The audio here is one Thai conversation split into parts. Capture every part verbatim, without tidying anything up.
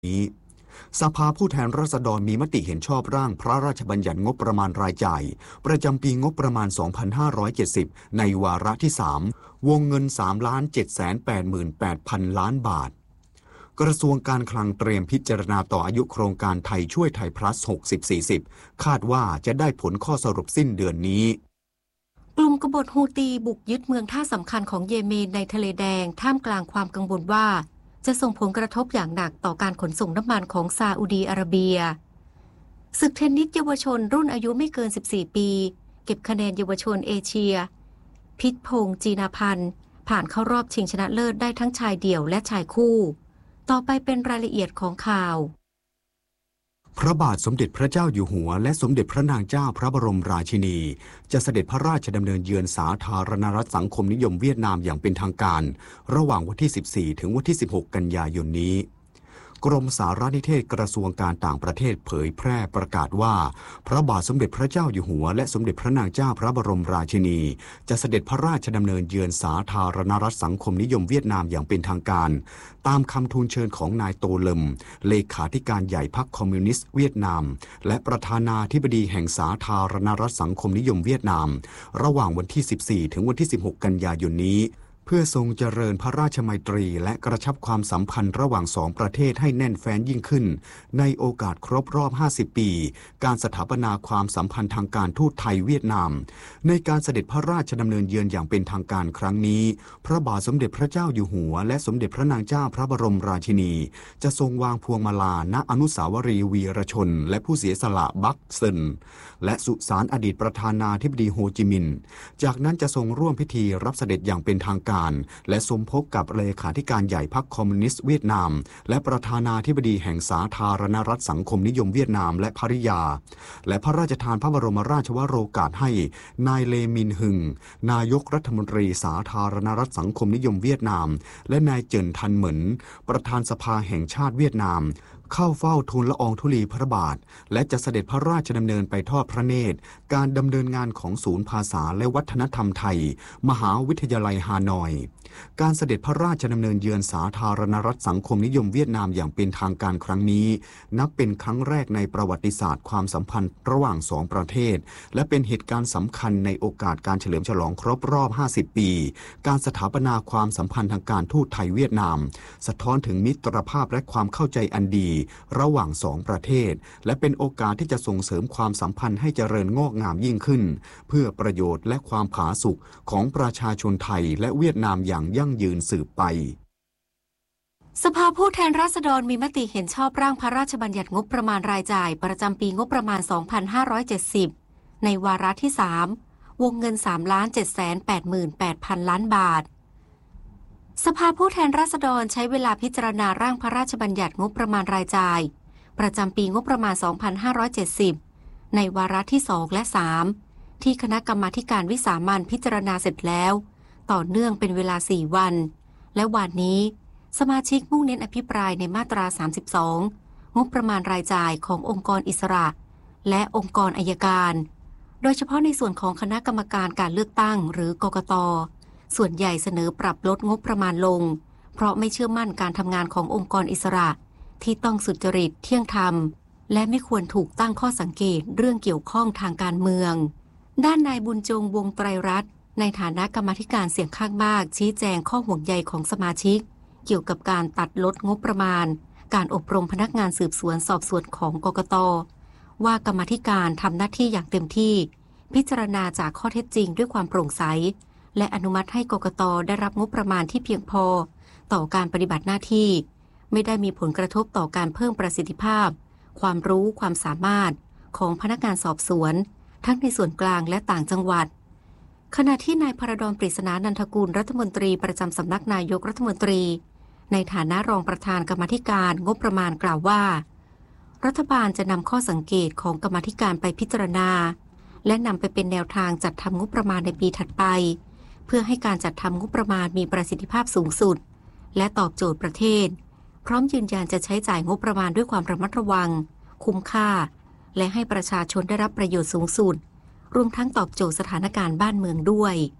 นี้สภาผู้แทนราษฎรมีมติเห็นชอบร่างพระราชบัญญัติงบประมาณรายจ่ายประจำปีงบประมาณ สองพันห้าร้อยเจ็ดสิบ ในวาระที่ สาม วงเงิน สามล้านเจ็ดแสนแปดหมื่นแปดพัน ล้านบาทกระทรวงการคลังเตรียมพิจารณาต่ออายุโครงการไทยช่วยไทยพลัส หกสิบสี่สิบ คาดว่าจะได้ผลข้อสรุปสิ้นเดือนนี้กลุ่มกบฏฮูตีบุกยึดเมืองท่าสำคัญของเยเมนในทะเลแดงท่ามกลางความกังวลว่าจะส่งผลกระทบอย่างหนักต่อการขนส่งน้ำมันของซาอุดีอาระเบียศึกเทนนิสเยาวชนรุ่นอายุไม่เกินสิบสี่ปีเก็บคะแนนเยาวชนเอเชียพิษพงษ์จีนาพันธ์ผ่านเข้ารอบชิงชนะเลิศได้ทั้งชายเดี่ยวและชายคู่ต่อไปเป็นรายละเอียดของข่าวพระบาทสมเด็จพระเจ้าอยู่หัวและสมเด็จพระนางเจ้าพระบรมราชินีจะเสด็จพระราชดำเนินเยือนสาธารณรัฐสังคมนิยมเวียดนามอย่างเป็นทางการระหว่างวันที่ สิบสี่ ถึงวันที่ สิบหก กันยายนนี้กรมสารนิเทศกระทรวงการต่างประเทศเผยแพร่ประกาศว่าพระบาทสมเด็จพระเจ้าอยู่หัวและสมเด็จพระนางเจ้าพระบรมราชินีจะเสด็จพระราชดำเนินเยือนสาธารณรัฐสังคมนิยมเวียดนามอย่างเป็นทางการตามคำทูลเชิญของนายโตเลมเลขาธิการใหญ่พรรคคอมมิวนิสต์เวียดนามและประธานาธิบดีแห่งสาธารณรัฐสังคมนิยมเวียดนามระหว่างวันที่ สิบสี่ ถึงวันที่ สิบหก กันยายนนี้เพื่อทรงเจริญพระราชมัยตรีและกระชับความสัมพันธ์ระหว่างสองประเทศให้แน่นแฟ้นยิ่งขึ้นในโอกาสครบรอบ ห้าสิบ ปีการสถาปนาความสัมพันธ์ทางการทูตไทยเวียดนามในการเสด็จพระราชดำเนินเยือนอย่างเป็นทางการครั้งนี้พระบาทสมเด็จพระเจ้าอยู่หัวและสมเด็จพระนางเจ้าพระบรมราชินีจะทรงวางพวงมาลาณอนุสาวรีย์วีรชนและผู้เสียสละบักเซินและสุสานอดีตประธานาธิบดีโฮจิมินห์จากนั้นจะทรงร่วมพิธีรับเสด็จอย่างเป็นทางการและสมภพกับเลขาธิการใหญ่พรรคคอมมิวนิสต์เวียดนามและประธานาธิบดีแห่งสาธารณรัฐสังคมนิยมเวียดนามและภริยาและพระราชทานพระบรมราชวโรกาสให้นายเลมินฮึงนายกรัฐมนตรีสาธารณรัฐสังคมนิยมเวียดนามและนายเจินทันเหมินประธานสภาแห่งชาติเวียดนามเข้าเฝ้าทูลละอองธุลีพระบาทและจะเสด็จพระราชดำเนินไปทอดพระเนตรการดำเนินงานของศูนย์ภาษาและวัฒนธรรมไทยมหาวิทยาลัยฮานอยการเสด็จพระราชดำเนินเยือนสาธารณรัฐสังคมนิยมเวียดนามอย่างเป็นทางการครั้งนี้นับเป็นครั้งแรกในประวัติศาสตร์ความสัมพันธ์ระหว่างสองประเทศและเป็นเหตุการณ์สำคัญในโอกาสการเฉลิมฉลองครบรอบ ห้าสิบ ปีการสถาปนาความสัมพันธ์ทางการทูตไทยเวียดนามสะท้อนถึงมิตรภาพและความเข้าใจอันดีระหว่างสองประเทศและเป็นโอกาสที่จะส่งเสริมความสัมพันธ์ให้เจริญงอกงามยิ่งขึ้นเพื่อประโยชน์และความผาสุกของประชาชนไทยและเวียดนามอย่างยั่งยืนสืบไปสภาผู้แทนราษฎรมีมติเห็นชอบร่างพระราชบัญญัติงบประมาณรายจ่ายประจำปีงบประมาณ สองพันห้าร้อยเจ็ดสิบ ในวาระที่ สาม วงเงิน สามล้านเจ็ดแสนแปดหมื่นแปดพัน ล้านบาทสภาผู้แทนราษฎรใช้เวลาพิจารณาร่างพระราชบัญญัติงบประมาณรายจ่ายประจำปีงบประมาณ สองพันห้าร้อยเจ็ดสิบ ในวาระที่ สอง และ สาม ที่คณะกรรมาธิการวิสามัญพิจารณาเสร็จแล้วต่อเนื่องเป็นเวลา สี่ วันและวันนี้สมาชิกมุ่งเน้นอภิปรายในมาตรา สามสิบสอง งบประมาณรายจ่ายขององค์กรอิสระและองค์กรอัยการโดยเฉพาะในส่วนของคณะกรรมการการเลือกตั้งหรือกกต.ส่วนใหญ่เสนอปรับลดงบประมาณลงเพราะไม่เชื่อมั่นการทำงานขององค์กรอิสระที่ต้องสุจริตเที่ยงธรรมและไม่ควรถูกตั้งข้อสังเกตเรื่องเกี่ยวข้องทางการเมืองด้านนายบุญจงวงไตรรัตน์ในฐานะกรรมาธิการเสียงข้างมากชี้แจงข้อห่วงใยของสมาชิกเกี่ยวกับการตัดลดงบประมาณการอบรมพนักงานสืบสวนสอบสวนของกกต.ว่ากรรมาธิการทำหน้าที่อย่างเต็มที่พิจารณาจากข้อเท็จจริงด้วยความโปร่งใสและอนุมัติให้กกต.ได้รับงบประมาณที่เพียงพอต่อการปฏิบัติหน้าที่ไม่ได้มีผลกระทบต่อการเพิ่มประสิทธิภาพความรู้ความสามารถของพนักงานสอบสวนทั้งในส่วนกลางและต่างจังหวัดขณะที่นายพระดลปริศนานันทกุลรัฐมนตรีประจำสำนักนายกรัฐมนตรีในฐานะรองประธานกรรมาธิการงบประมาณกล่าวว่ารัฐบาลจะนำข้อสังเกตของกรรมาธิการไปพิจารณาและนำไปเป็นแนวทางจัดทำงบประมาณในปีถัดไปเพื่อให้การจัดทำงบประมาณมีประสิทธิภาพสูงสุดและตอบโจทย์ประเทศพร้อมยืนยันจะใช้จ่ายงบประมาณด้วยความระมัดระวังคุ้มค่าและให้ประชาชนได้รับประโยชน์สูงสุดรวมทั้งตอบโจทย์สถานการณ์บ้านเมืองด้วย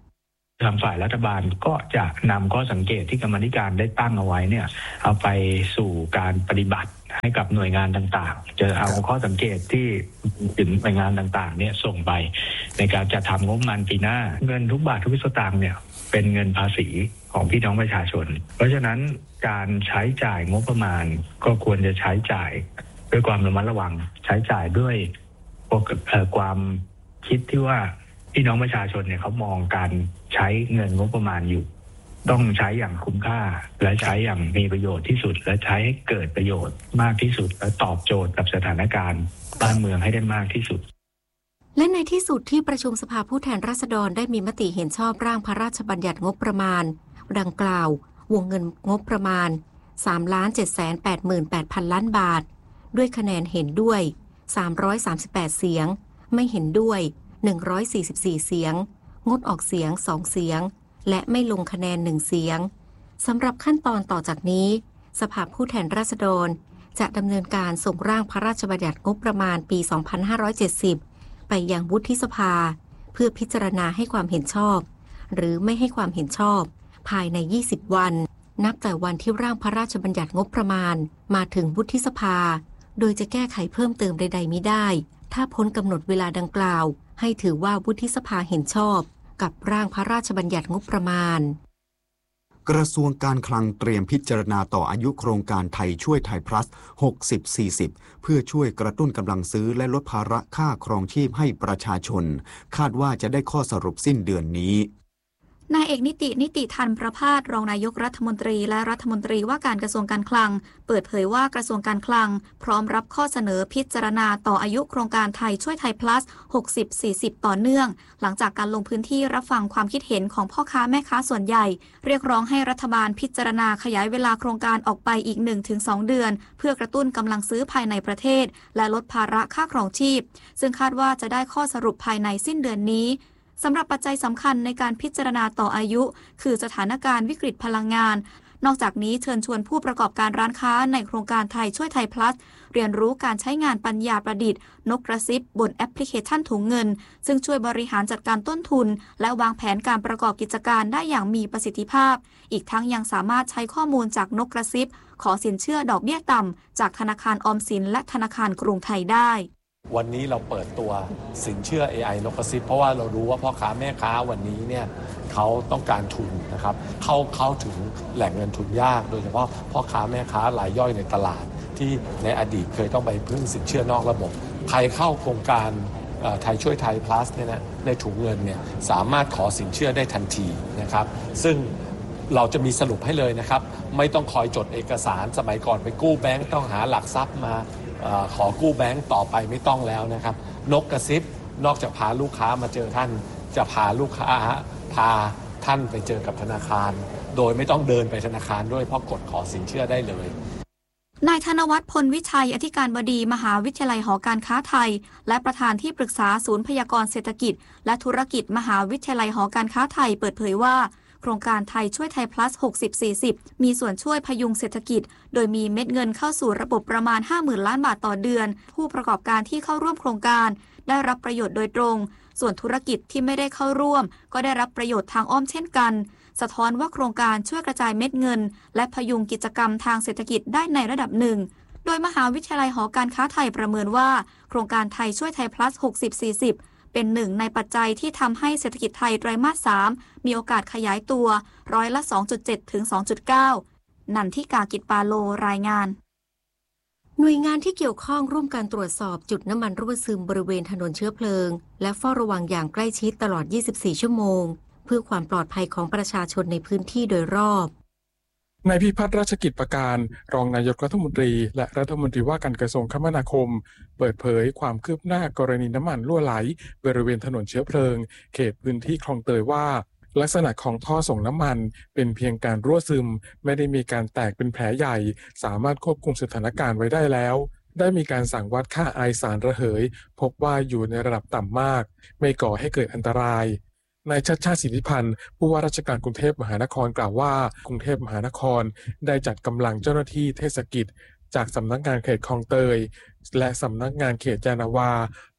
ทางฝ่ายรัฐบาลก็จะนำข้อสังเกตที่กรรมาธิการได้ตั้งเอาไว้เนี่ยเอาไปสู่การปฏิบัติให้กับหน่วยงานต่างๆจะเอาข้อสังเกตที่ถึงหน่วยงานต่างๆเนี่ยส่งไปในการจัดทำงบประมาณปีหน้าเงินทุกบาททุกสตางค์เนี่ยเป็นเงินภาษีของพี่น้องประชาชนเพราะฉะนั้นการใช้จ่ายงบประมาณก็ควรจะใช้จ่ายด้วยความระมัดระวังใช้จ่ายด้วยความคิดที่ว่าพี่น้องประชาชนเนี่ยเขามองการใช้เงินงบประมาณอยู่ต้องใช้อย่างคุ้มค่าและใช้อย่างมีประโยชน์ที่สุดและใช้ให้เกิดประโยชน์มากที่สุดและตอบโจทย์กับสถานการณ์บ้านเมืองให้ได้มากที่สุดและในที่สุดที่ประชุมสภาผู้แทนราษฎรได้มีมติเห็นชอบร่างพระราชบัญญัติงบประมาณดังกล่าววงเงินงบประมาณ สามล้านเจ็ดแสนแปดหมื่นแปดพัน ล้านบาทด้วยคะแนนเห็นด้วยสามร้อยสามสิบแปดเสียงไม่เห็นด้วยหนึ่งร้อยสี่สิบสี่เสียงงดออกเสียงสองเสียงและไม่ลงคะแนนหนึ่งเสียงสำหรับขั้นตอนต่อจากนี้สภาผู้แทนราษฎรจะดำเนินการส่งร่างพระราชบัญญัติงบประมาณปี สองพันห้าร้อยเจ็ดสิบ ไปยังวุฒิสภาเพื่อพิจารณาให้ความเห็นชอบหรือไม่ให้ความเห็นชอบภายในยี่สิบวันนับแต่วันที่ร่างพระราชบัญญัติงบประมาณมาถึงวุฒิสภาโดยจะแก้ไขเพิ่มเติมใดๆมิได้ถ้าพ้นกำหนดเวลาดังกล่าวให้ถือว่าวุฒิสภาเห็นชอบกับร่างพระราชบัญญัติงบประมาณกระทรวงการคลังเตรียมพิจารณาต่ออายุโครงการไทยช่วยไทย plus หกสิบ สี่สิบ เพื่อช่วยกระตุ้นกำลังซื้อและลดภาระค่าครองชีพให้ประชาชนคาดว่าจะได้ข้อสรุปสิ้นเดือนนี้นายเอกนิตินิติธันประภาสรองนายกรัฐมนตรีและรัฐมนตรีว่าการกระทรวงการคลังเปิดเผยว่ากระทรวงการคลังพร้อมรับข้อเสนอพิจารณาต่ออายุโครงการไทยช่วยไทย plus หกสิบ สี่สิบ ต่อเนื่องหลังจากการลงพื้นที่รับฟังความคิดเห็นของพ่อค้าแม่ค้าส่วนใหญ่เรียกร้องให้รัฐบาลพิจารณาขยายเวลาโครงการออกไปอีก หนึ่งถึงสอง เดือนเพื่อกระตุ้นกำลังซื้อภายในประเทศและลดภาระค่าครองชีพซึ่งคาดว่าจะได้ข้อสรุปภายในสิ้นเดือนนี้สำหรับปัจจัยสำคัญในการพิจารณาต่ออายุคือสถานการณ์วิกฤตพลังงานนอกจากนี้เชิญชวนผู้ประกอบการร้านค้าในโครงการไทยช่วยไทย plus เรียนรู้การใช้งานปัญญาประดิษฐ์นกกระซิบบนแอปพลิเคชันถุงเงินซึ่งช่วยบริหารจัดการต้นทุนและวางแผนการประกอบกิจการได้อย่างมีประสิทธิภาพอีกทั้งยังสามารถใช้ข้อมูลจากนกกระซิบขอสินเชื่อดอกเบี้ยต่ำจากธนาคารออมสินและธนาคารกรุงไทยได้วันนี้เราเปิดตัวสินเชื่อ เอ ไอ นกกระซิบเพราะว่าเรารู้ว่าพ่อค้าแม่ค้าวันนี้เนี่ยเขาต้องการทุนนะครับเข้าเข้าถึงแหล่งเงินทุนยากโดยเฉพาะพ่อค้าแม่ค้ารายย่อยในตลาดที่ในอดีตเคยต้องไปพึ่งสินเชื่อนอกระบบใครเข้าโครงการไทยช่วยไทย plus เนี่ยนะในถุงเงินเนี่ยสามารถขอสินเชื่อได้ทันทีนะครับซึ่งเราจะมีสรุปให้เลยนะครับไม่ต้องคอยจดเอกสารสมัยก่อนไปกู้แบงก์ต้องหาหลักทรัพย์มาขอกู้แบงก์ต่อไปไม่ต้องแล้วนะครับนกกระซิบนอกจากพาลูกค้ามาเจอท่านจะพาลูกค้าพาท่านไปเจอกับธนาคารโดยไม่ต้องเดินไปธนาคารด้วยเพราะกดขอสินเชื่อได้เลยนายธนวัฒน์พลวิชัยอธิการบดีมหาวิทยาลัยหอการค้าไทยและประธานที่ปรึกษาศูนย์พยากรณ์เศรษฐกิจและธุรกิจมหาวิทยาลัยหอการค้าไทยเปิดเผยว่าโครงการไทยช่วยไทย plus หกสิบ สี่สิบ มีส่วนช่วยพยุงเศรษฐกิจโดยมีเม็ดเงินเข้าสู่ระบบประมาณ ห้าหมื่น ล้านบาทต่อเดือนผู้ประกอบการที่เข้าร่วมโครงการได้รับประโยชน์โดยตรงส่วนธุรกิจที่ไม่ได้เข้าร่วมก็ได้รับประโยชน์ทางอ้อมเช่นกันสะท้อนว่าโครงการช่วยกระจายเม็ดเงินและพยุงกิจกรรมทางเศรษฐกิจได้ในระดับหนึ่งโดยมหาวิทยาลัยหอการค้าไทยประเมินว่าโครงการไทยช่วยไทย plus หกสิบ สี่สิบเป็นหนึ่งในปัจจัยที่ทำให้เศรษฐกิจไทยไตรมาสสามมีโอกาสขยายตัวร้อยละ สองจุดเจ็ด ถึง สองจุดเก้า นันทิกากิจปาโลรายงานหน่วยงานที่เกี่ยวข้องร่วมกันตรวจสอบจุดน้ำมันรั่วซึมบริเวณถนนเชื้อเพลิงและเฝ้าระวังอย่างใกล้ชิดตลอดยี่สิบสี่ชั่วโมงเพื่อความปลอดภัยของประชาชนในพื้นที่โดยรอบนายพิพัฒน์ราชกิจประการรองนายกรัฐมนตรีและรัฐมนตรีว่าการกระทรวงคมนาคมเปิดเผยความคืบหน้ากรณีน้ำมันรั่วไหลบริเวณถนนเชื้อเพลิงเขตพื้นที่คลองเตยว่าลักษณะของท่อส่งน้ำมันเป็นเพียงการรั่วซึมไม่ได้มีการแตกเป็นแผลใหญ่สามารถควบคุมสถานการณ์ไว้ได้แล้วได้มีการสั่งวัดค่าไอสารระเหยพบว่าอยู่ในระดับต่ำมากไม่ก่อให้เกิดอันตรายนายชัชชาติสิทธิพันธ์ผู้ว่าราชการกรุงเทพมหานครกล่าวว่ากรุงเทพมหานครได้จัดกำลังเจ้าหน้าที่เทศกิจจากสำนักงานเขตคลองเตยและสำนักงานเขตยานนาวา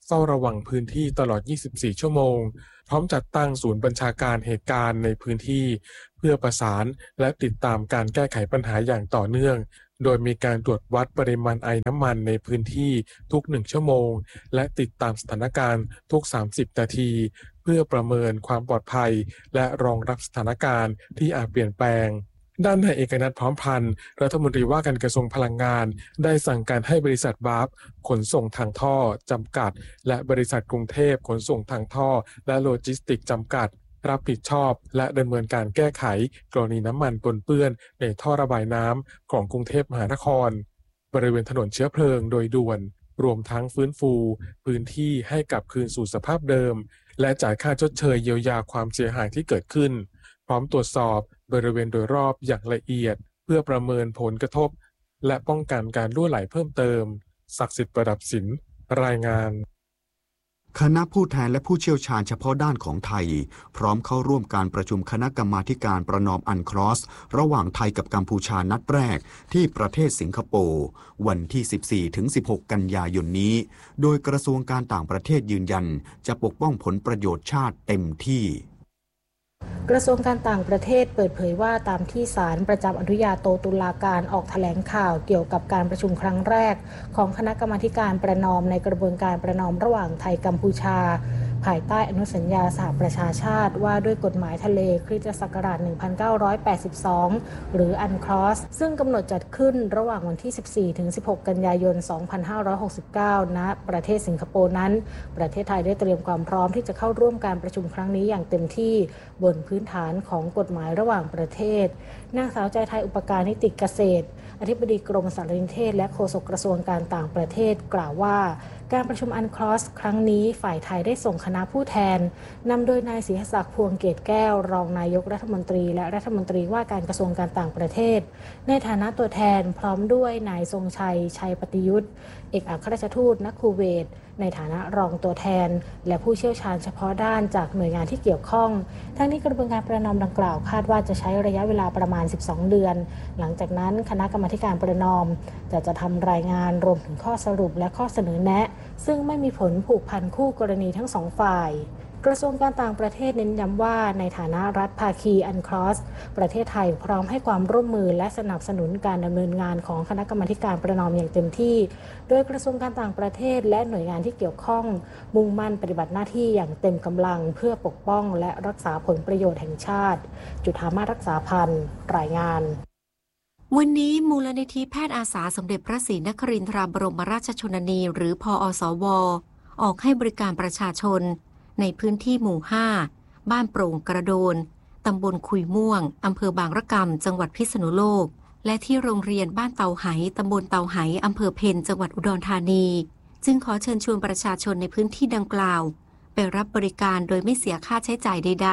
เฝ้าระวังพื้นที่ตลอด ยี่สิบสี่ ชั่วโมงพร้อมจัดตั้งศูนย์บัญชาการเหตุการณ์ในพื้นที่เพื่อประสานและติดตามการแก้ไขปัญหาอย่างต่อเนื่องโดยมีการตรวจวัดปริมาณไอน้ำมันในพื้นที่ทุกหนึ่งชั่วโมงและติดตามสถานการณ์ทุกสามสิบนาทีเพื่อประเมินความปลอดภัยและรองรับสถานการณ์ที่อาจเปลี่ยนแปลงด้านนายเอกนัทพร้อมพันธ์รัฐมนตรีว่าการกระทรวงพลังงานได้สั่งการให้บริษัทบาฟขนส่งทางท่อจำกัดและบริษัทกรุงเทพขนส่งทางท่อและโลจิสติกส์จำกัดรับผิดชอบและดำเนินการแก้ไขกรณีน้ำมันปนเปื้อนในท่อระบายน้ำของกรุงเทพมหานครบริเวณถนนเชื้อเพลิงโดยด่วนรวมทั้งฟื้นฟูพื้นที่ให้กลับคืนสู่สภาพเดิมและจ่ายค่าชดเชยเยียวยาความเสียหายที่เกิดขึ้นพร้อมตรวจสอบบริเวณโดยรอบอย่างละเอียดเพื่อประเมินผลกระทบและป้องกันการรั่วไหลเพิ่มเติมศักดิ์สิทธิ์ประดับสินรายงานคณะผู้แทนและผู้เชี่ยวชาญเฉพาะด้านของไทยพร้อมเข้าร่วมการประชุมคณะกรรมาธิการประนอมอันครอสระหว่างไทยกับกัมพูชานัดแรกที่ประเทศสิงคโปร์วันที่ สิบสี่ถึงสิบหก กันยายนนี้โดยกระทรวงการต่างประเทศยืนยันจะปกป้องผลประโยชน์ชาติเต็มที่กระทรวงการต่างประเทศเปิดเผยว่าตามที่ศาลประจำอนุญาโตตุลาการออกแถลงข่าวเกี่ยวกับการประชุมครั้งแรกของคณะกรรมาธิการประนอมในกระบวนการประนอมระหว่างไทยกัมพูชาภายใต้อนุสัญญาสหประชาชาติว่าด้วยกฎหมายทะเลคริสตศักราช หนึ่งพันเก้าร้อยแปดสิบสอง หรืออันครอสซึ่งกำหนดจัดขึ้นระหว่างวันที่ สิบสี่ถึงสิบหก กันยายน สองพันห้าร้อยหกสิบเก้า ณ ประเทศสิงคโปร์นั้นประเทศไทยได้เตรียมความพร้อมที่จะเข้าร่วมการประชุมครั้งนี้อย่างเต็มที่บนพื้นฐานของกฎหมายระหว่างประเทศนางสาวใจไทยอุปการนิติเกษตรอธิบดีกรมสารนิเทศและโฆษกกระทรวงการต่างประเทศกล่าวว่าการประชุมอันครอสครั้งนี้ฝ่ายไทยได้ส่งคณะผู้แทนนำโดยนายศรีศักดิ์พวงเกตแก้วรองนายกรัฐมนตรีและรัฐมนตรีว่าการกระทรวงการต่างประเทศในฐานะตัวแทนพร้อมด้วยนายทรงชัยชัยปฏิยุทธเอกอัครราชทูตณคูเวตในฐานะรองตัวแทนและผู้เชี่ยวชาญเฉพาะด้านจากหน่วยงานที่เกี่ยวข้องทั้งนี้กระบวนการประนอมดังกล่าวคาดว่าจะใช้ระยะเวลาประมาณสิบสองเดือนหลังจากนั้นคณะกรรมาธิการประนอมจะจะทำรายงานรวมถึงข้อสรุปและข้อเสนอแนะซึ่งไม่มีผลผูกพันคู่กรณีทั้งสองฝ่ายกระทรวงการต่างประเทศเน้นย้ำว่าในฐานะรัฐภาคีอันครอสประเทศไทยพร้อมให้ความร่วมมือและสนับสนุนการดำเนินงานของคณะกรรมาการประนอมอย่างเต็มที่โดยกระทรวงการต่างประเทศและหน่วยงานที่เกี่ยวข้องมุ่งมั่นปฏิบัติหน้าที่อย่างเต็มกำลังเพื่อปกป้องและรักษาผลประโยชน์แห่งชาติจุฑามาสรักษาพันธ์รายงานวันนี้มูลนิธิแพทย์อาสาสมเด็จพระศรีนครินทราบรมราชชนนีหรือพอสวออกให้บริการประชาชนในพื้นที่หมู่ห้าบ้านโปร่งกระโดนตำบลคุยม่วงอำเภอบางระกำจังหวัดพิษณุโลกและที่โรงเรียนบ้านเตาไหตำบลเตาไหอำเภอเพ็ญจังหวัดอุดรธานีจึงขอเชิญชวนประชาชนในพื้นที่ดังกล่าวไปรับบริการโดยไม่เสียค่าใช้จ่ายใด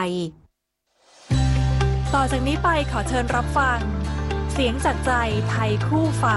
ๆต่อจากนี้ไปขอเชิญรับฟังเสียงจากใจไทยคู่ฟ้า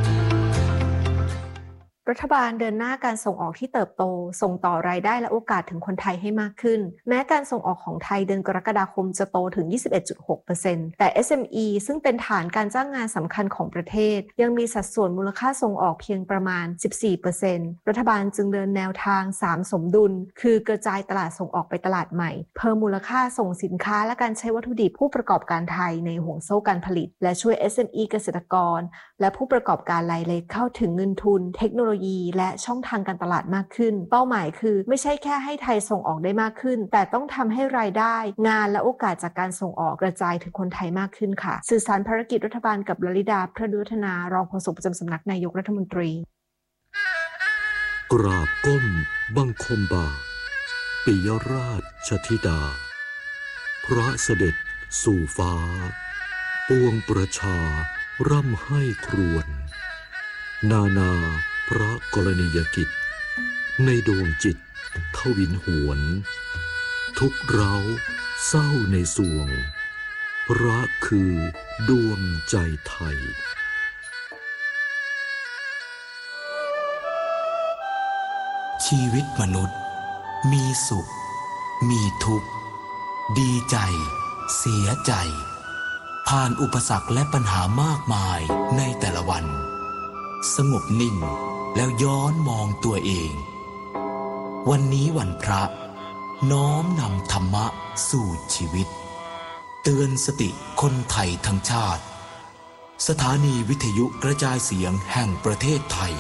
รัฐบาลเดินหน้าการส่งออกที่เติบโตส่งต่อรายได้และโอกาสถึงคนไทยให้มากขึ้นแม้การส่งออกของไทยเดือนกรกฎาคมจะโตถึง ยี่สิบเอ็ดจุดหกเปอร์เซ็นต์ แต่ เอส เอ็ม อี ซึ่งเป็นฐานการจ้างงานสำคัญของประเทศยังมีสัดส่วนมูลค่าส่งออกเพียงประมาณ สิบสี่เปอร์เซ็นต์ รัฐบาลจึงเดินแนวทางสามสมดุลคือกระจายตลาดส่งออกไปตลาดใหม่เพิ่มมูลค่าส่งสินค้าและการใช้วัตถุดิบผู้ประกอบการไทยในห่วงโซ่การผลิตและช่วย เอส เอ็ม อี เกษตรกรและผู้ประกอบการรายเล็กเข้าถึงเงินทุนเทคโนโลยีและช่องทางการตลาดมากขึ้นเป้าหมายคือไม่ใช่แค่ให้ไทยส่งออกได้มากขึ้นแต่ต้องทำให้รายได้งานและโอกาสจากการส่งออกกระจายถึงคนไทยมากขึ้นค่ะสื่อสารภารกิจรัฐบาลกับลลิดาพระดุวัฒนารองโฆษกประจำสำนักนายกรัฐมนตรีกราบก้มบังคมบาทปิยราชธิดาพระเสด็จสู่ฟ้าปวงประชาร่ำให้ครวญนานาพระกรณียกิจในดวงจิตทวินหวนทุกเร้าเศร้าในสวงพระคือดวงใจไทยชีวิตมนุษย์มีสุขมีทุกข์ดีใจเสียใจผ่านอุปสรรคและปัญหามากมายในแต่ละวันสงบนิ่งแล้วย้อนมองตัวเองวันนี้วันพระน้อมนำธรรมะสู่ชีวิตเตือนสติคนไทยทั้งชาติสถานีวิทยุกระจายเสียงแห่งประเทศไทย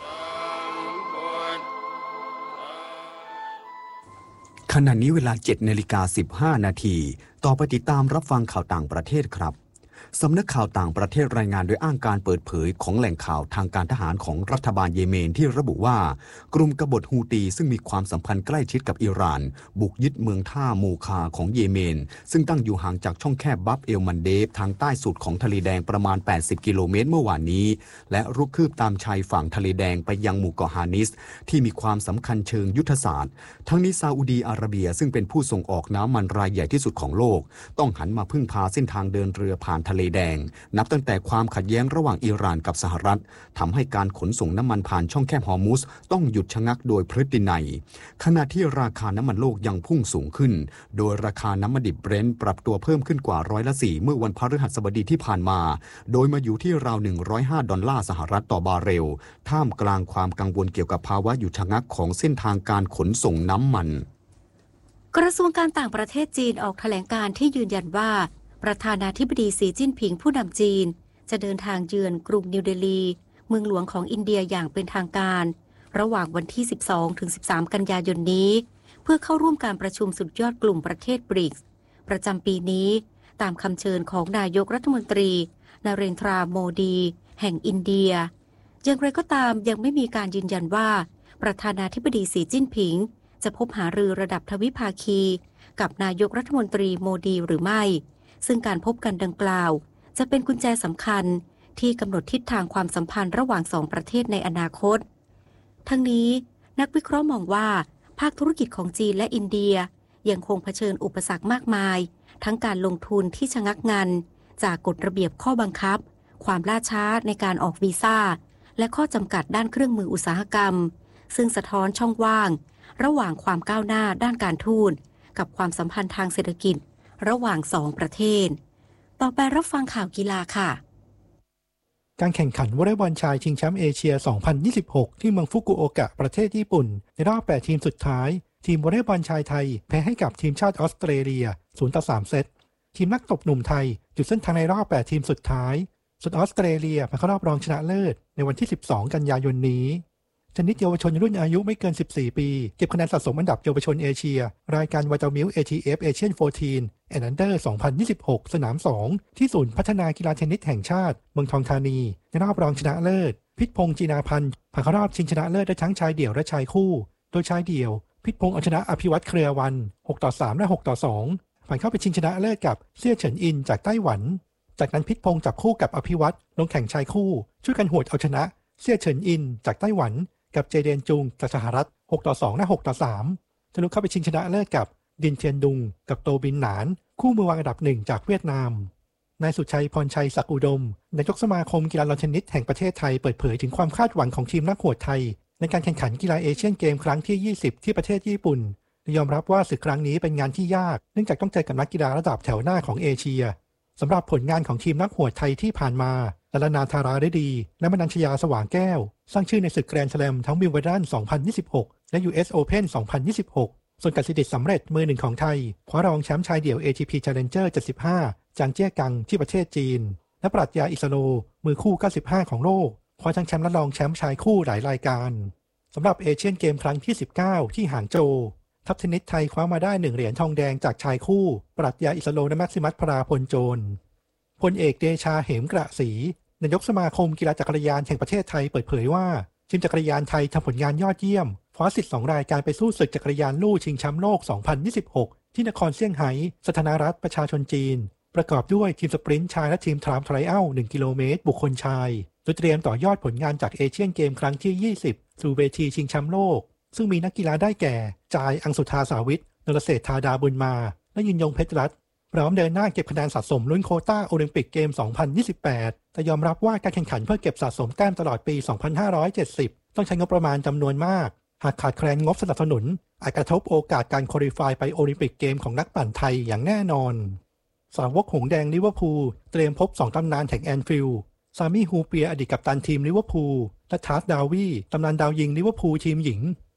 ขณะนี้เวลา เจ็ดนาฬิกาสิบห้านาทีต่อไปติดตามรับฟังข่าวต่างประเทศครับสำนักข่าวต่างประเทศรายงานโดยอ้างการเปิดเผยของแหล่งข่าวทางการทหารของรัฐบาลเยเมนที่ระบุว่ากลุ่มกบฏฮูตีซึ่งมีความสัมพันธ์ใกล้ชิดกับอิหร่านบุกยึดเมืองท่ามูคาของเยเมนซึ่งตั้งอยู่ห่างจากช่องแคบบับเอลมันเดฟทางใต้สุดของทะเลแดงประมาณแปดสิบกิโลเมตรเมื่อวานนี้และรุกคืบตามชายฝั่งทะเลแดงไปยังหมู่เกาะฮานิสที่มีความสำคัญเชิงยุทธศาสตร์ทั้งนี้ซาอุดีอาระเบียซึ่งเป็นผู้ส่งออกน้ำมันรายใหญ่ที่สุดของโลกต้องหันมาพึ่งพาเส้นทางเดินเรือผ่านทะเลแดงนับตั้งแต่ความขัดแย้งระหว่างอิหร่านกับสหรัฐทำให้การขนส่งน้ำมันผ่านช่องแคบฮอร์มุสต้องหยุดชะงักโดยพฤตินัยขณะที่ราคาน้ำมันโลกยังพุ่งสูงขึ้นโดยราคาน้ำมันดิบเบรนท์ปรับตัวเพิ่มขึ้นกว่าร้อยละสี่เมื่อวันพฤหัสบดีที่ผ่านมาโดยมาอยู่ที่ราวหนึ่งร้อยห้าดอลลาร์สหรัฐต่อบาร์เรลท่ามกลางความกังวลเกี่ยวกับภาวะหยุดชะงักของเส้นทางการขนส่งน้ำมันกระทรวงการต่างประเทศจีนออกแถลงการณ์ที่ยืนยันว่าประธานาธิบดีสีจิ้นผิงผู้นำจีนจะเดินทางเยือนกรุงนิวเดลีเมืองหลวงของอินเดียอย่างเป็นทางการระหว่างวันที่ สิบสองถึงสิบสาม กันยายนนี้เพื่อเข้าร่วมการประชุมสุดยอดกลุ่มประเทศบริกส์ประจำปีนี้ตามคำเชิญของนายกรัฐมนตรีนเรนทราโมดีแห่งอินเดียอย่างไรก็ตามยังไม่มีการยืนยันว่าประธานาธิบดีสีจิ้นผิงจะพบหารือระดับทวิภาคีกับนายกรัฐมนตรีโมดีหรือไม่ซึ่งการพบกันดังกล่าวจะเป็นกุญแจสำคัญที่กำหนดทิศทางความสัมพันธ์ระหว่างสองประเทศในอนาคตทั้งนี้นักวิเคราะห์มองว่าภาคธุรกิจของจีนและอินเดียยังคงเผชิญอุปสรรคมากมายทั้งการลงทุนที่ชะงักงันจากกฎระเบียบข้อบังคับความล่าช้าในการออกวีซ่าและข้อจำกัดด้านเครื่องมืออุตสาหกรรมซึ่งสะท้อนช่องว่างระหว่างความก้าวหน้าด้านการทูตกับความสัมพันธ์ทางเศรษฐกิจระหว่างสองประเทศต่อไปรับฟังข่าวกีฬาค่ะการแข่งขันวอลเลย์บอลชายชิงแชมป์เอเชีย สองพันยี่สิบหก ที่เมืองฟุกุโอกะประเทศญี่ปุ่นในรอบแปดทีมสุดท้ายทีมวอลเลย์บอลชายไทยแพ้ให้กับทีมชาติออสเตรเลีย ศูนย์ ต่อ สาม เซตทีมนักตบหนุ่มไทยหยุดเส้นทางในรอบแปดทีมสุดท้ายส่วนออสเตรเลียผ่านเข้ารอบรองชนะเลิศในวันที่สิบสองกันยายนนี้ชนิดเยาวชนรุ่นอายุไม่เกินสิบสี่ปีเก็บคะแนนสะสมอันดับเยาวชนเอเชียรายการไวตามิล เอ ที เอฟ Asian สิบสี่ and Under สองพันยี่สิบหก สนามสองที่ศูนย์พัฒนากีฬาเทนนิสแห่งชาติเมืองทองธานีในรอบรองชนะเลิศพิษพงษ์จีนาพันธ์ผ่านเข้ารอบชิงชนะเลิศได้ทั้งชายเดี่ยวและชายคู่โดยชายเดี่ยวพิษพงษ์เอาชนะอภิวัตรเครือวันหกต่อสามและหกต่อสองผ่านเข้าไปชิงชนะเลิศกับเซี่ยเฉินอินจากไต้หวันจากนั้นพิษพงษ์จับคู่กับอภิวัตรลงแข่งชายคู่ช่วยกันหวดเอาชนะเซี่ยเฉินอินจากไต้หวันกับเจเดนจุงจากสหรัฐหกต่อสองและหกต่อสามทะลุเข้าไปชิงชนะเลิศกับดินเทียนดุงกับโตบินหนานคู่มือวางอันดับหนึ่งจากเวียดนามนายสุชัยพรชัยศักดิ์อุดมนายกสมาคมกีฬาลอนเทนนิสแห่งประเทศไทยเปิดเผยถึงความคาดหวังของทีมนักหวดไทยในการแข่งขันกีฬาเอเชียนเกมครั้งที่ยี่สิบที่ประเทศญี่ปุ่นยอมรับว่าศึกครั้งนี้เป็นงานที่ยากเนื่องจากต้องเจอกับนักกีฬาระดับแถวหน้าของเอเชียสำหรับผลงานของทีมนักหวดไทยที่ผ่านมาลลนาธาราฤดีและมนัญชยาสว่างแก้วสร้างชื่อในศึกแกรนด์สแลมทั้งวิมเบิลดัน สองพันยี่สิบหก และ ยู เอส Open สองพันยี่สิบหก ส่วนกสิดิษฐ์สำเร็จมือหนึ่งของไทยคว้ารองแชมป์ชายเดี่ยว เอ ที พี Challenger เจ็ดสิบห้าจางเจี้ยกังที่ประเทศจีนและปรัชญาอิสโลมือคู่เก้าสิบห้าของโลกคว้าทั้งแชมป์และรองแชมป์ชายคู่หลายรายการสำหรับเอเชียนเกมครั้งที่สิบเก้าที่หางโจวทัพเทนนิสไทยคว้ามาได้หนึ่งเหรียญทองแดงจากชายคู่ปรัชญาอิสโลและแม็กซิมัสพราพลโจรพลเอกเดชาเหมกระศรีนายกสมาคมกีฬาจักรยานแห่งประเทศไทยเปิดเผยว่าทีมจักรยานไทยทำผลงานยอดเยี่ยมคว้าสิทธิ์สองรายการไปสู้ศึกจักรยานลู่ชิงแชมป์โลก สองพันยี่สิบหก ที่นครเซี่ยงไฮ้สาธารณรัฐประชาชนจีนประกอบด้วยทีมสปรินต์ชายและทีมทรามไทรอัลหนึ่งกิโลเมตรบุคคลชายโดยเตรียมต่อยอดผลงานจากเอเชียนเกมครั้งที่ยี่สิบสู่เวทีชิงแชมป์โลกซึ่งมีนักกีฬาได้แก่จายอังสุธาสาวิทนรเศรษฐาดาบุญมาและยินยงเพชรรัตน์พร้อมเดินหน้าเก็บคะแนนสะสมลุ้นโควต้าโอลิมปิกเกม สองพันยี่สิบแปด แต่ยอมรับว่าการแข่งขันเพื่อเก็บสะสมแต้มตลอดปี สองพันห้าร้อยเจ็ดสิบ ต้องใช้งบประมาณจำนวนมากหากขาดแคลนงบสนับสนุนอาจกระทบโอกาสการควอลิฟายไปโอลิมปิกเกมของนักปั่นไทยอย่างแน่นอนสาวกหงส์แดงลิเวอร์พูลเตรียมพบสองตำนานแห่งแอนฟิลด์ซามี่ฮูเปียอดีตกัปตันทีมลิเวอร์พูลและทาร์สดาวีตำนานดาวยิงลิเวอร์พูลทีมหญิง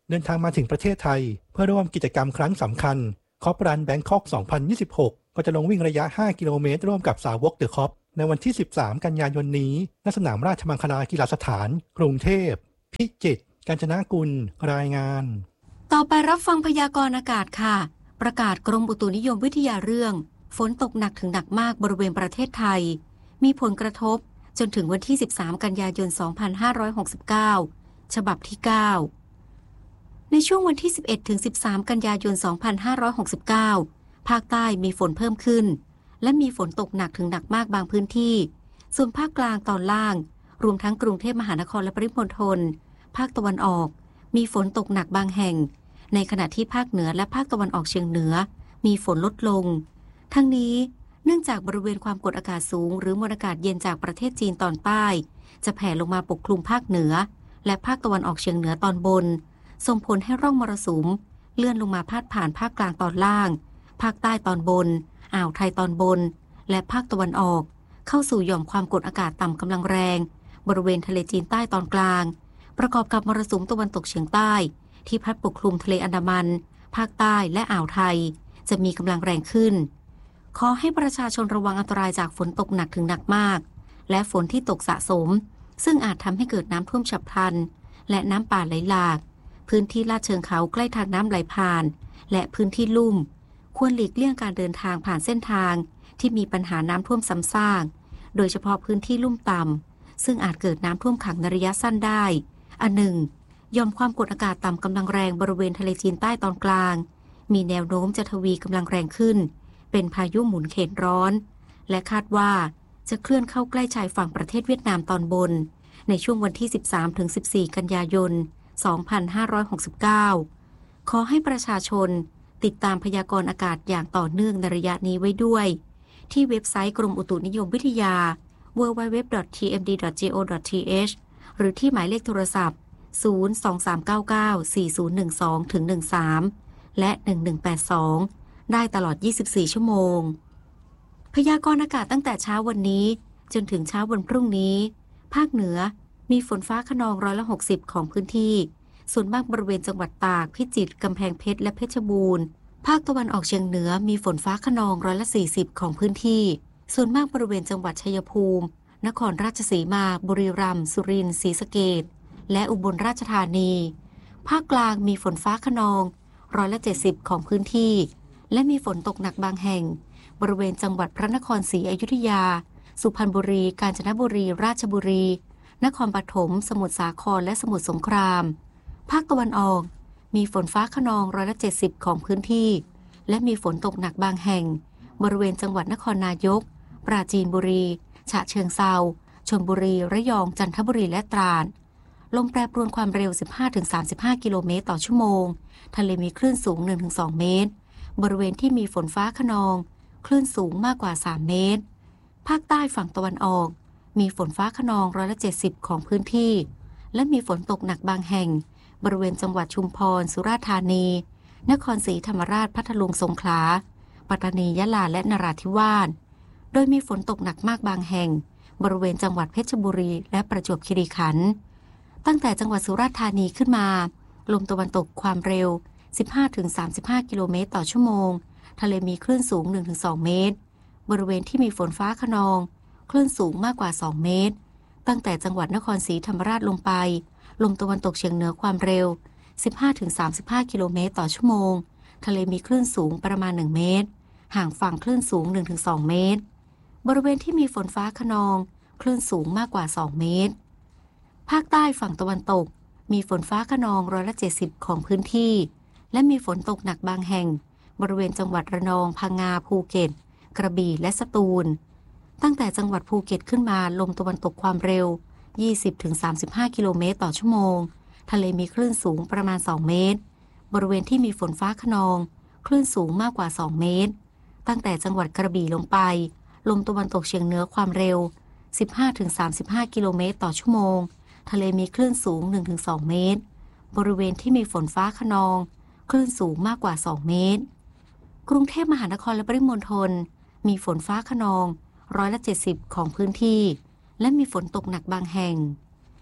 เดินทางมาถึงประเทศไทยเพื่อร่วมกิจกรรมครั้งสำคัญคอปรันแบงคอก สองพันยี่สิบหก ก็จะลงวิ่งระยะ ห้า กิโลเมตรร่วมกับสาวกเดอะคอปในวันที่ สิบสาม กันยายนนี้ณสนามราชมังคลากีฬาสถานกรุงเทพพิจิตรกาญจนกุลรายงานต่อไปรับฟังพยากรณ์อากาศค่ะประกาศกรมอุตุนิยมวิทยาเรื่องฝนตกหนักถึงหนักมากบริเวณประเทศไทยมีผลกระทบจนถึงวันที่ สิบสาม กันยายน สองพันห้าร้อยหกสิบเก้า ฉบับที่ เก้า ในช่วงวันที่ สิบเอ็ดถึงสิบสาม กันยายน สองพันห้าร้อยหกสิบเก้า ภาคใต้มีฝนเพิ่มขึ้นและมีฝนตกหนักถึงหนักมากบางพื้นที่ส่วนภาคกลางตอนล่างรวมทั้งกรุงเทพมหานครและปริมณฑลภาคตะวันออกมีฝนตกหนักบางแห่งในขณะที่ภาคเหนือและภาคตะวันออกเฉียงเหนือมีฝนลดลงทั้งนี้เนื่องจากบริเวณความกดอากาศสูงหรือมวลอากาศเย็นจากประเทศจีนตอนใต้จะแผ่ลงมาปกคลุมภาคเหนือและภาคตะวันออกเฉียงเหนือตอนบนส่งผลให้ร่องมรสุมเลื่อนลงมาพาดผ่านภาคกลางตอนล่างภาคใต้ตอนบนอ่าวไทยตอนบนและภาคตะวันออกเข้าสู่หย่อมความกดอากาศต่ำกำลังแรงบริเวณทะเลจีนใต้ตอนกลางประกอบกับมรสุมตะวันตกเฉียงใต้ที่พัดปกคลุมทะเลอันดามันภาคใต้และอ่าวไทยจะมีกำลังแรงขึ้นขอให้ประชาชนระวังอันตรายจากฝนตกหนักถึงหนักมากและฝนที่ตกสะสมซึ่งอาจทำให้เกิดน้ำท่วมฉับพลันและน้ำป่าไหลหลากพื้นที่ลาดเชิงเขาใกล้ทางน้ำไหลผ่านและพื้นที่ลุ่มควรหลีกเลี่ยงการเดินทางผ่านเส้นทางที่มีปัญหาน้ำท่วมซ้ำซากโดยเฉพาะพื้นที่ลุ่มต่ำซึ่งอาจเกิดน้ำท่วมขังในระยะสั้นได้อันหนึ่งยอมความกดอากาศต่ำกำลังแรงบริเวณทะเลจีนใต้ตอนกลางมีแนวโน้มจะทวีกำลังแรงขึ้นเป็นพายุหมุนเขตร้อนและคาดว่าจะเคลื่อนเข้าใกล้ชายฝั่งประเทศเวียดนามตอนบนในช่วงวันที่ สิบสามถึงสิบสี่ กันยายน สองพันห้าร้อยหกสิบเก้า ขอให้ประชาชนติดตามพยากรณ์อากาศอย่างต่อเนื่องในระยะนี้ไว้ด้วยที่เว็บไซต์กรมอุตุนิยมวิทยา ดับเบิลยู ดับเบิลยู ดับเบิลยู ดอท ที เอ็ม ดี ดอท จี โอ ดอท ที เอช หรือที่หมายเลขโทรศัพท์ ศูนย์ สอง สาม เก้า เก้า สี่ ศูนย์ หนึ่ง สอง หนึ่ง สาม และ หนึ่ง หนึ่ง แปด สอง ได้ตลอด ยี่สิบสี่ ชั่วโมงพยากรณ์อากาศตั้งแต่เช้าวันนี้จนถึงเช้าวันพรุ่งนี้ภาคเหนือมีฝนฟ้าคะนองร้อยละหกสิบของพื้นที่ส่วนมากบริเวณจังหวัดตากพิจิตรกำแพงเพชรและเพชรบูรณ์ภาคตะวันออกเฉียงเหนือมีฝนฟ้าคะนองร้อยละสี่สิบของพื้นที่ส่วนมากบริเวณจังหวัดชัยภูมินครราชสีมาบุรีรัมย์สุรินทร์ศรีสะเกษและอุบลราชธานีภาคกลางมีฝนฟ้าคะนองร้อยละเจ็ดสิบของพื้นที่และมีฝนตกหนักบางแห่งบริเวณจังหวัดพระนครศรีอยุธยาสุพรรณบุรีกาญจนบุรีราชบุรีนครปฐมสมุทรสาครและสมุทรสงครามภาคตะวันออกมีฝนฟ้าคะนองร้อยละเจ็ดสิบของพื้นที่และมีฝนตกหนักบางแห่งบริเวณจังหวัดนครนายกปราจีนบุรีฉะเชิงเทราชลบุรีระยองจันทบุรีและตราดลมแปรปรวนความเร็ว สิบห้าถึงสามสิบห้า กิโลเมตรต่อชั่วโมงทะเลมีคลื่นสูง หนึ่งถึงสอง เมตรบริเวณที่มีฝนฟ้าคะนองคลื่นสูงมากกว่าสามเมตรภาคใต้ฝั่งตะวันออกมีฝนฟ้าคะนองร้อยละเจ็ดสิบของพื้นที่และมีฝนตกหนักบางแห่งบริเวณจังหวัดชุมพรสุราษฎร์ธานีนครศรีธรรมราชพัทลุงสงขลาปัตตานียะลาและนราธิวาสโดยมีฝนตกหนักมากบางแห่งบริเวณจังหวัดเพชรบุรีและประจวบคีรีขันธ์ตั้งแต่จังหวัดสุราษฎร์ธานีขึ้นมาลมตะวันตกความเร็ว สิบห้าถึงสามสิบห้า กิโลเมตรต่อชั่วโมงทะเลมีคลื่นสูง หนึ่งถึงสอง เมตรบริเวณที่มีฝนฟ้าคะนองคลื่นสูงมากกว่าสองเมตรตั้งแต่จังหวัดนครศรีธรรมราชลงไปลมตะวันตกเฉียงเหนือความเร็ว สิบห้าถึงสามสิบห้า กิโลเมตรต่อชั่วโมงทะเลมีคลื่นสูงประมาณหนึ่งเมตรห่างฝั่งคลื่นสูง หนึ่งถึงสอง เมตรบริเวณที่มีฝนฟ้าคะนองคลื่นสูงมากกว่าสองเมตรภาคใต้ฝั่งตะวันตกมีฝนฟ้าคะนองร้อยละเจ็ดสิบของพื้นที่และมีฝนตกหนักบางแห่งบริเวณจังหวัดระนองพังงาภูเก็ตกระบี่และสตูลตั้งแต่จังหวัดภูเก็ตขึ้นมาลมตะวันตกความเร็ว ยี่สิบถึงสามสิบห้า กิโลเมตรต่อชั่วโมงทะเลมีคลื่นสูงประมาณสองเมตรบริเวณที่มีฝนฟ้าคะนองคลื่นสูงมากกว่าสองเมตรตั้งแต่จังหวัดกระบี่ลงไปลมตะวันตกเฉียงเหนือความเร็ว สิบห้าถึงสามสิบห้า กิโลเมตรต่อชั่วโมงทะเลมีคลื่นสูง หนึ่งถึงสอง เมตรบริเวณที่มีฝนฟ้าคะนองคลื่นสูงมากกว่าสองเมตรกรุงเทพมหานครและปริมณฑลมีฝนฟ้าคะนองร้อยละเจ็ดสิบของพื้นที่และมีฝนตกหนักบางแห่ง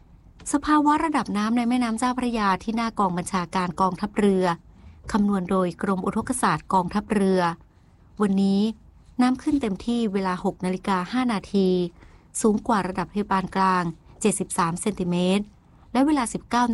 สภาวะระดับน้ำในแม่น้ำเจ้าพระยาที่หน้ากองบัญชาการกองทัพเรือคำนวณโดยกรมอุทกศาสตร์กองทัพเรือวันนี้น้ำขึ้นเต็มที่เวลา หกนาฬิกาห้านาทีสูงกว่าระดับเพดานกลางเจ็ดสิบสามเซนติเมตรและเวลา สิบเก้า